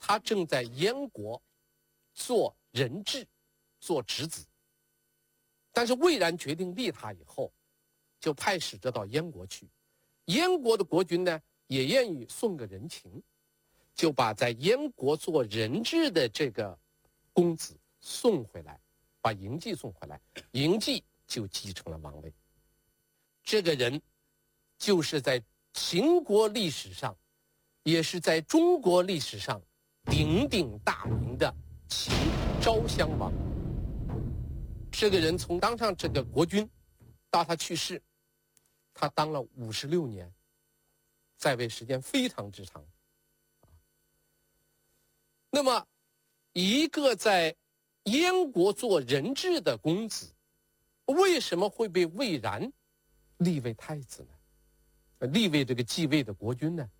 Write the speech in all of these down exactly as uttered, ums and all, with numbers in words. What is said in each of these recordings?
他正在燕国做人质，做质子。但是魏然决定立他以后，就派使者到燕国去。燕国的国君呢，也愿意送个人情，就把在燕国做人质的这个公子送回来，把嬴稷送回来，嬴稷就继承了王位。这个人就是在秦国历史上，也是在中国历史上鼎鼎大名的秦昭襄王。这个人从当上这个国君到他去世，他当了五十六年，在位时间非常之长。那么一个在燕国做人质的公子，为什么会被魏然立为太子呢？立为这个继位的国君呢？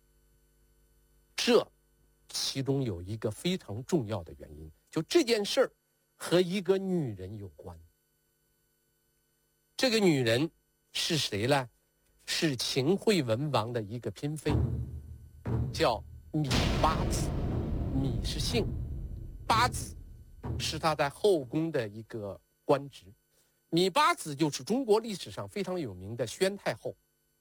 这其中有一个非常重要的原因，就这件事儿和一个女人有关。这个女人是谁呢？是秦惠文王的一个嫔妃，叫芈八子。芈是姓，八子是他在后宫的一个官职。芈八子就是中国历史上非常有名的宣太后。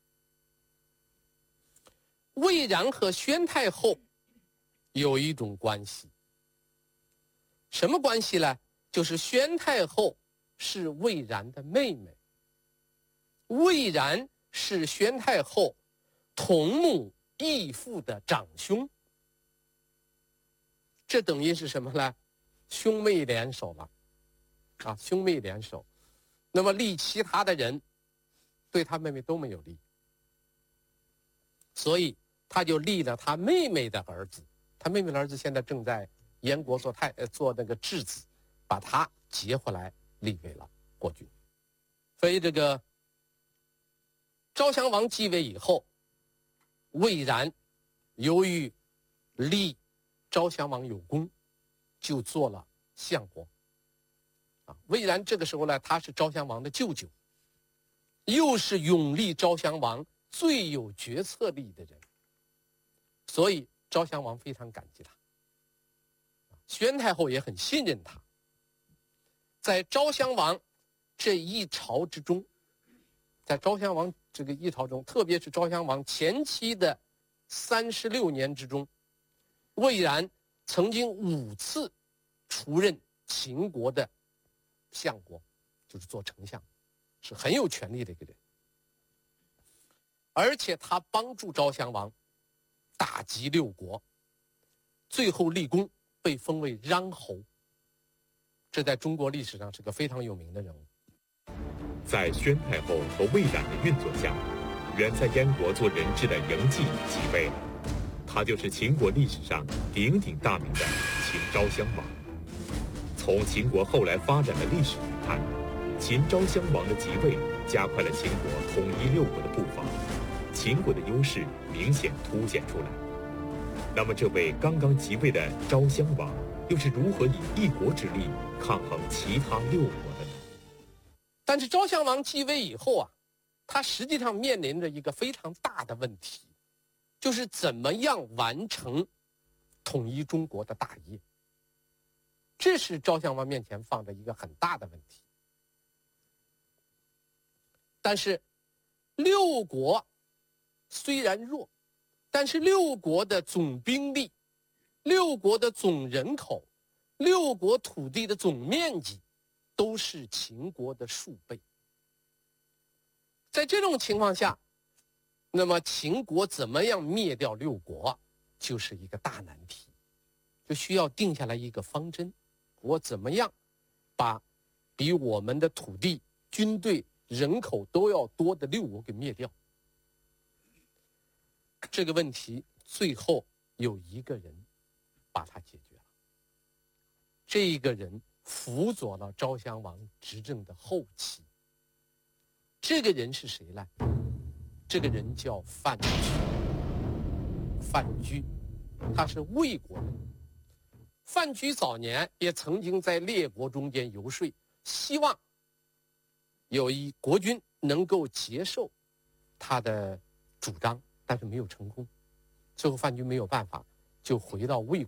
魏然和宣太后有一种关系，什么关系呢？就是宣太后是魏然的妹妹，魏然是宣太后同母异父的长兄。这等于是什么呢？兄妹联手了啊，兄妹联手。那么立其他的人对他妹妹都没有利，所以他就立了他妹妹的儿子。他妹妹的儿子现在正在燕国做太呃做那个质子，把他接回来立为了国君。所以这个昭襄王继位以后，魏然由于立昭襄王有功，就做了相国。啊，魏然这个时候呢，他是昭襄王的舅舅，又是拥立昭襄王最有决策力的人，所以昭襄王非常感激他。宣太后也很信任他。在昭襄王这一朝之中，在昭襄王这个一朝中，特别是昭襄王前期的三十六年之中，魏然曾经五次出任秦国的相国，就是做丞相，是很有权力的一个人。而且他帮助昭襄王打击六国，最后立功，被封为穰侯。这在中国历史上是个非常有名的人物。 在宣太后和魏冉的运作下，原在燕国做人质的嬴稷即位了。他就是秦国历史上鼎鼎大名的秦昭襄王。从秦国后来发展的历史来看，秦昭襄王的即位加快了秦国统一六国的步伐，秦国的优势明显凸显出来。那么这位刚刚即位的昭襄王又是如何以一国之力抗衡其他六国的呢？ 但是昭襄王继位以后啊，他实际上面临着一个非常大的问题，就是怎么样完成统一中国的大业。这是昭襄王面前放着一个很大的问题。但是六国虽然弱，但是六国的总兵力、六国的总人口、六国土地的总面积都是秦国的数倍。在这种情况下，那么秦国怎么样灭掉六国就是一个大难题，就需要定下来一个方针，我怎么样把比我们的土地、军队、人口都要多的六国给灭掉。这个问题最后有一个人把它解决了，这个人辅佐了昭襄王执政的后期。这个人是谁呢？这个人叫范雎。范雎，他是魏国人。范雎早年也曾经在列国中间游说，希望有一国君能够接受他的主张，但是没有成功。最后范雎没有办法，就回到魏国。